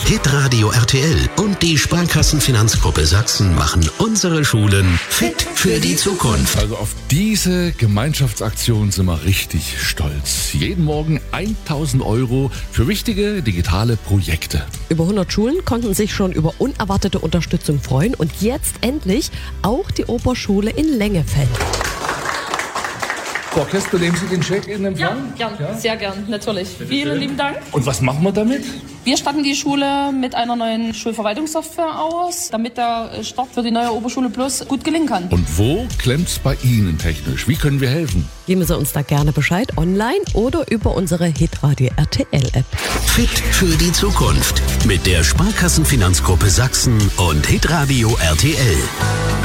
Hitradio RTL und die Sparkassenfinanzgruppe Sachsen machen unsere Schulen fit für die Zukunft. Also auf diese Gemeinschaftsaktion sind wir richtig stolz. Jeden Morgen 1.000 € für wichtige digitale Projekte. Über 100 Schulen konnten sich schon über unerwartete Unterstützung freuen und jetzt endlich auch die Oberschule in Lengefeld. Frau Kesper, nehmen Sie den Scheck in Empfang? Ja, gern, sehr gern, natürlich. Vielen lieben Dank. Und was machen wir damit? Wir statten die Schule mit einer neuen Schulverwaltungssoftware aus, damit der Start für die neue Oberschule Plus gut gelingen kann. Und wo klemmt's bei Ihnen technisch? Wie können wir helfen? Geben Sie uns da gerne Bescheid, online oder über unsere Hitradio RTL App. Fit für die Zukunft mit der Sparkassenfinanzgruppe Sachsen und Hitradio RTL.